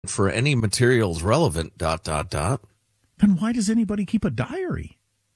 for any materials relevant, ... Then why does anybody keep a diary?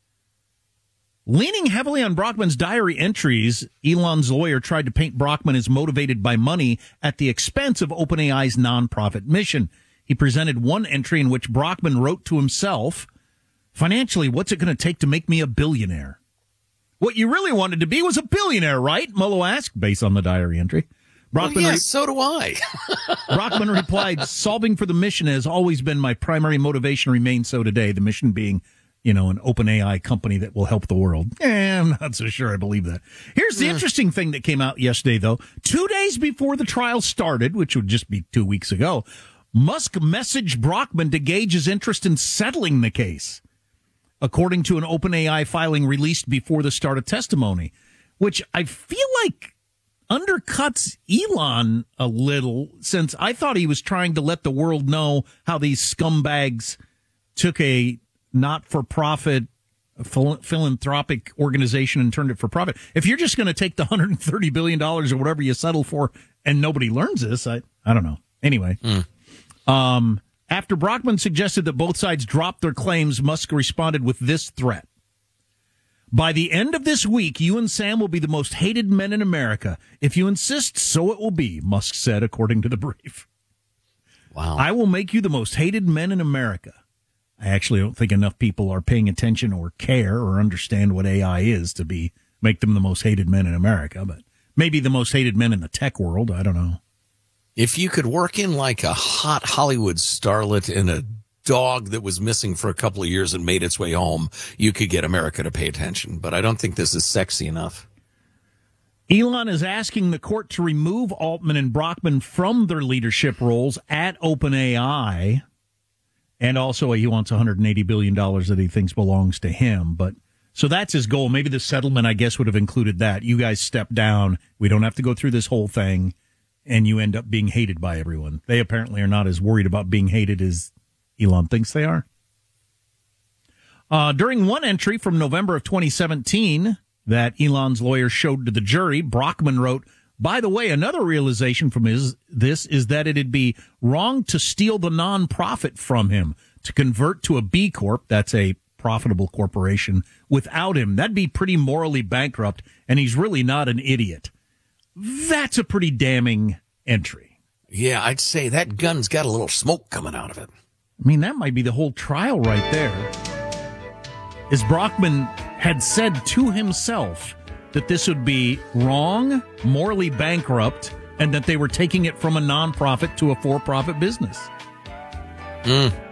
Leaning heavily on Brockman's diary entries, Elon's lawyer tried to paint Brockman as motivated by money at the expense of OpenAI's nonprofit mission. He presented one entry in which Brockman wrote to himself, "Financially, what's it going to take to make me a billionaire?" What you really wanted to be was a billionaire, right? Mullo asked, based on the diary entry. Brockman, well, yes, so do I. Brockman replied, "Solving for the mission has always been my primary motivation, remains so today." The mission being, an OpenAI company that will help the world. I'm not so sure I believe that. Here's the interesting thing that came out yesterday, though. 2 days before the trial started, which would just be 2 weeks ago, Musk messaged Brockman to gauge his interest in settling the case, according to an OpenAI filing released before the start of testimony, which I feel like undercuts Elon a little, since I thought he was trying to let the world know how these scumbags took a not-for-profit philanthropic organization and turned it for profit. If you're just going to take the $130 billion or whatever you settle for and nobody learns this, I don't know. Anyway, after Brockman suggested that both sides drop their claims, Musk responded with this threat. "By the end of this week, you and Sam will be the most hated men in America. If you insist, so it will be," Musk said, according to the brief. Wow. "I will make you the most hated men in America." I actually don't think enough people are paying attention or care or understand what AI is to make them the most hated men in America, but maybe the most hated men in the tech world. I don't know. If you could work in like a hot Hollywood starlet and a dog that was missing for a couple of years and made its way home, you could get America to pay attention. But I don't think this is sexy enough. Elon is asking the court to remove Altman and Brockman from their leadership roles at OpenAI. And also he wants $180 billion that he thinks belongs to him. So that's his goal. Maybe the settlement, I guess, would have included that. You guys step down. We don't have to go through this whole thing. And you end up being hated by everyone. They apparently are not as worried about being hated as Elon thinks they are. During one entry from November of 2017 that Elon's lawyer showed to the jury, Brockman wrote, "By the way, another realization from this is that it'd be wrong to steal the nonprofit from him, to convert to a B Corp," that's a profitable corporation, "without him. That'd be pretty morally bankrupt, and he's really not an idiot." That's a pretty damning entry. Yeah, I'd say that gun's got a little smoke coming out of it. I mean, that might be the whole trial right there. As Brockman had said to himself that this would be wrong, morally bankrupt, and that they were taking it from a nonprofit to a for-profit business.